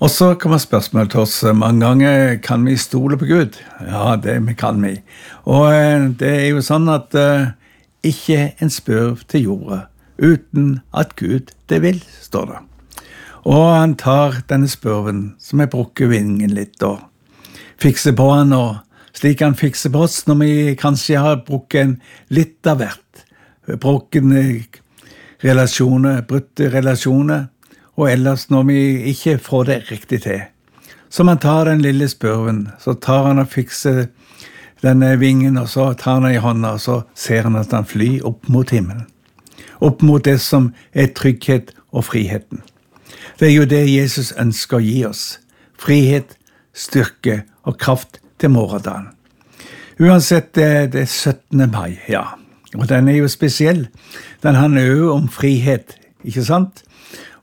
Og så kommer spørsmålet til oss, mange ganger kan vi stole på Gud? Ja, det kan vi. Og det jo sånn at ikke en spør til jorda, uten at Gud det vil, står det. Og han tar denne spørven, som brukker vingen litt, og fikser på han, og slik han fikser på oss, når vi kanskje har brukt en litt av hvert. Brukken relasjoner, brutte relasjoner, og ellers når vi ikke får det riktig til. Så man tar den lille spørven, så tar han og fikser denne vingen, og så tar han i hånda, og så ser han at han flyr opp mot himmelen. Opp mot det som trygghet og friheten. Det jo det Jesus ønsker å gi oss. Frihet, styrke og kraft til morgendagen. Uansett, det 17. mai, ja. Og den jo spesiell. Den handler jo om frihet, ikke sant?